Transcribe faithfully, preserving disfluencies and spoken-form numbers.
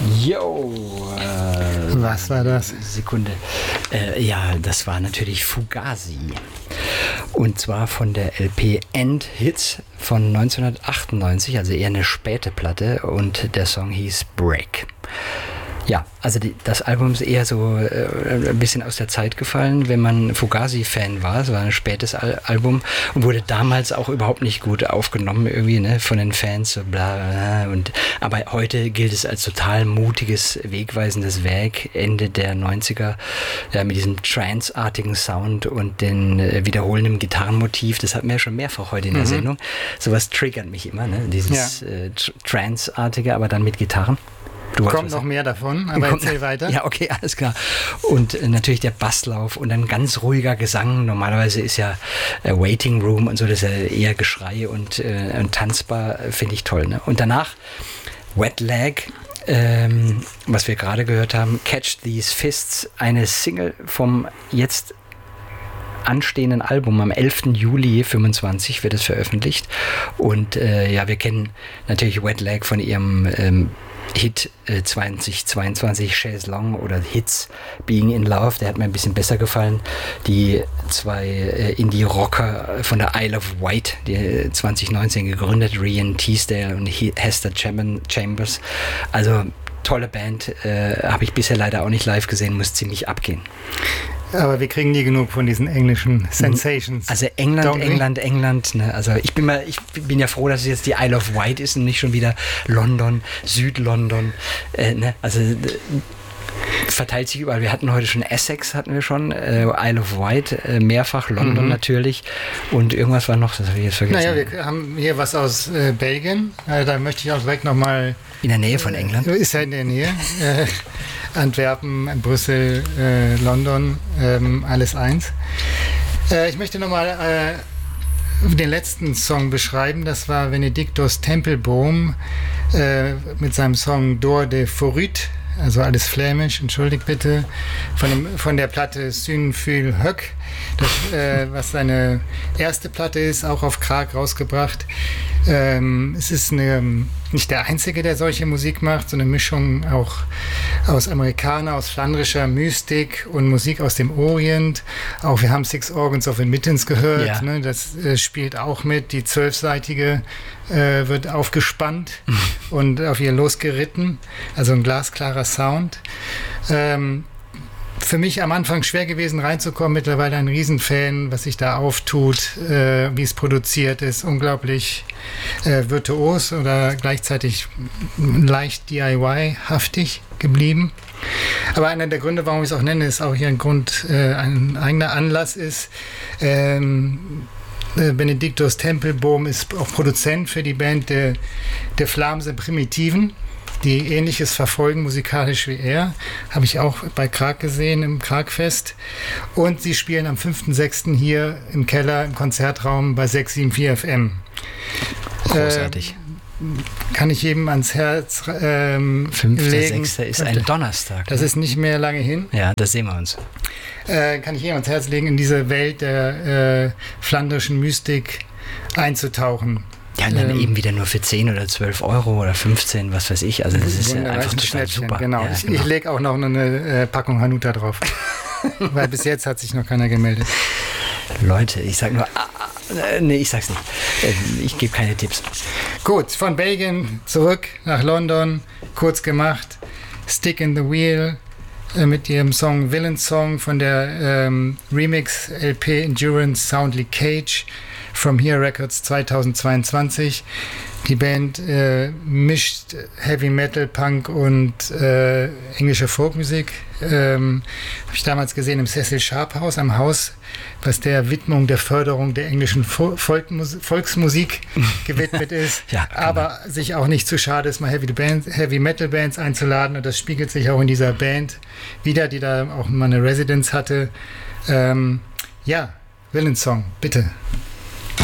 Yo! Äh, Was war das? Sekunde. Äh, ja, das war natürlich Fugazi. Und zwar von der L P End Hits von neunzehnhundertachtundneunzig, also eher eine späte Platte. Und der Song hieß Break. Ja, also die, das Album ist eher so äh, ein bisschen aus der Zeit gefallen, wenn man Fugazi-Fan war. Es war ein spätes Al- Album und wurde damals auch überhaupt nicht gut aufgenommen irgendwie, ne, von den Fans, so bla, bla. Und, aber heute gilt es als total mutiges, wegweisendes Werk, Ende der neunziger, ja, mit diesem Trance-artigen Sound und den äh, wiederholenden Gitarrenmotiv. Das hatten wir ja schon mehrfach heute in der mhm. Sendung. Sowas triggert mich immer, ne, dieses ja. äh, Trance-artige, aber dann mit Gitarren. Du Kommt noch mehr davon, aber Kommt, erzähl weiter. Ja, okay, alles klar. Und äh, natürlich der Basslauf und ein ganz ruhiger Gesang. Normalerweise ist ja äh, Waiting Room und so, das ist ja eher Geschrei und, äh, und tanzbar, äh, finde ich toll. Ne? Und danach Wet Leg, ähm, was wir gerade gehört haben, Catch These Fists, eine Single vom jetzt anstehenden Album. Am elften Juli fünfundzwanzig wird es veröffentlicht. Und äh, ja, wir kennen natürlich Wet Leg von ihrem ähm, Hit äh, zwanzig zweiundzwanzig, Chaise Longue oder Hits, Being in Love, der hat mir ein bisschen besser gefallen. Die zwei äh, Indie-Rocker von der Isle of Wight, die zwanzig neunzehn gegründet, Ryan Teasdale und Hester Chambers. Also tolle Band, äh, habe ich bisher leider auch nicht live gesehen, muss ziemlich abgehen. Aber wir kriegen nie genug von diesen englischen Sensations. Also England, England, England. Ne? Also ich bin mal, ich bin ja froh, dass es jetzt die Isle of Wight ist und nicht schon wieder London, Südlondon. Äh, ne? Also äh, verteilt sich überall. Wir hatten heute schon Essex, hatten wir schon, äh, Isle of Wight, äh, mehrfach, London mhm. natürlich. Und irgendwas war noch, das habe ich jetzt vergessen. Naja, wir haben hier was aus äh, Belgien. Äh, da möchte ich auch direkt nochmal... In der Nähe von England? Ist ja in der Nähe. Äh, Antwerpen, Brüssel, äh, London, ähm, alles eins. Äh, ich möchte nochmal äh, den letzten Song beschreiben. Das war Benedictus Tempelboom äh, mit seinem Song Door de Forut, also alles flämisch, entschuldigt bitte, von, dem, von der Platte Synfül Höck, das, äh, was seine erste Platte ist, auch auf Krag rausgebracht. Ähm, es ist eine, nicht der Einzige, der solche Musik macht, so eine Mischung auch aus Amerikaner, aus flandrischer Mystik und Musik aus dem Orient. Auch wir haben Six Organs of Admittance gehört, ja. ne, das äh, spielt auch mit. Die zwölfseitige äh, wird aufgespannt und auf ihr losgeritten, also ein glasklarer Sound. Ähm, Für mich am Anfang schwer gewesen reinzukommen, mittlerweile ein Riesenfan, was sich da auftut, äh, wie es produziert ist, unglaublich äh, virtuos oder gleichzeitig leicht D I Y-haftig geblieben. Aber einer der Gründe, warum ich es auch nenne, ist auch hier ein Grund, äh, ein eigener Anlass ist, ähm, Benedictus Tempelboom ist auch Produzent für die Band der, der Flamse Primitiven, die Ähnliches verfolgen, musikalisch wie er. Habe ich auch bei Krag gesehen, im Kragfest. Und sie spielen am fünften sechsten hier im Keller, im Konzertraum bei sechs sieben vier F M. Großartig. Äh, kann ich jedem ans Herz ähm, fünfter legen. sechster ist ein Donnerstag. Das ne? ist nicht mehr lange hin. Ja, das sehen wir uns. Äh, kann ich jedem ans Herz legen, in diese Welt der äh, flandrischen Mystik einzutauchen. Ja, und dann ähm, eben wieder nur für zehn oder zwölf Euro oder fünfzehn, was weiß ich. Also das ist ja einfach total Schnäppchen, super. Genau. Ja, ich genau. ich lege auch noch eine äh, Packung Hanuta drauf. Weil bis jetzt hat sich noch keiner gemeldet. Leute, ich sag nur, ah, ah, nee, ich sag's nicht. Ich gebe keine Tipps. Gut, von Belgien zurück nach London, kurz gemacht. Stick in the Wheel äh, mit ihrem Song Villain Song von der ähm, Remix-L P Endurance Soundly Cage. From Here Records zweitausendzweiundzwanzig. Die Band äh, mischt Heavy Metal, Punk und äh, englische Folkmusik. Ähm, Habe ich damals gesehen im Cecil Sharp Haus, am Haus, was der Widmung der Förderung der englischen Fol- Volkmus- Volksmusik gewidmet ist. Ja, aber sich auch nicht zu schade ist, mal Heavy, Band, Heavy Metal Bands einzuladen. Und das spiegelt sich auch in dieser Band wieder, die da auch mal eine Residenz hatte. Ähm, ja, Villain Song, bitte.